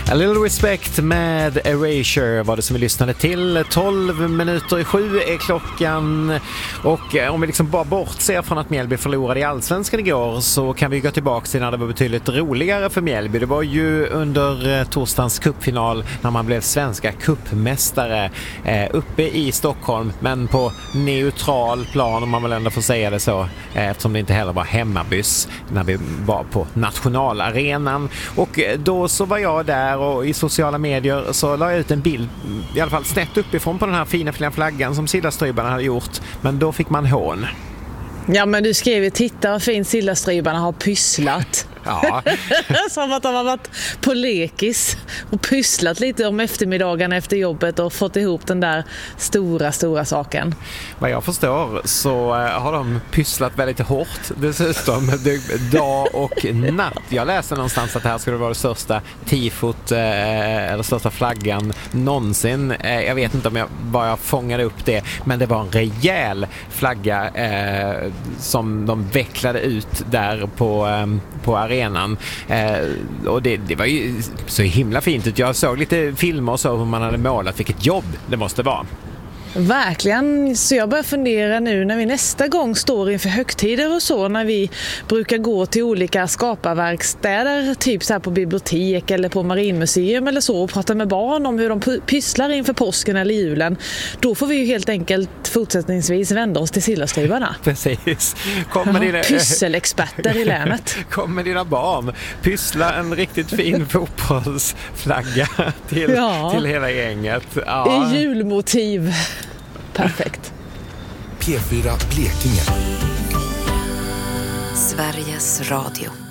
A Little Respect med Erasure var det som vi lyssnade till. 7:12 är klockan. Och om vi liksom bara bortser från att Mjällby förlorade i Allsvenskan igår, så kan vi gå tillbaka till när det var betydligt roligare för Mjällby. Det var ju under torsdagens cupfinal när man blev svenska cupmästare uppe i Stockholm, men på neutral plan, om man väl ändå får säga det så, eftersom det inte heller var hemmabys när vi var på nationalarenan. Och då så var jag där, och i sociala medier så la jag ut en bild, i alla fall snett uppifrån, på den här fina flaggan som Sillastrybarna hade gjort, men då fick man hån. Ja, men du skrev ju, titta vad fint Sillastrybarna har pysslat. Ja. Som att de har varit på lekis och pysslat lite om eftermiddagen efter jobbet och fått ihop den där stora saken. Vad jag förstår så har de pysslat väldigt hårt dessutom, dag och natt. Jag läste någonstans att det här skulle vara det största tifot eller största flaggan någonsin. Jag vet inte om jag fångade upp det, men det var en rejäl flagga som de vecklade ut där på arenan. Och det var ju så himla fint ut. Jag såg lite filmer och så hur man hade målat. Vilket jobb det måste vara. Verkligen, så jag börjar fundera nu när vi nästa gång står inför högtider och så, när vi brukar gå till olika skaparverkstäder, typ så här på bibliotek eller på Marinmuseum eller så, och prata med barn om hur de pysslar inför påsken eller julen. Då får vi ju helt enkelt fortsättningsvis vända oss till Sillastrybarna. Precis. Pysselexperter i länet. Kommer dina barn pyssla en riktigt fin fotbollsflagga till hela gänget. Ja. I julmotiv. Perfekt. P4 Blekinge. Sveriges Radio.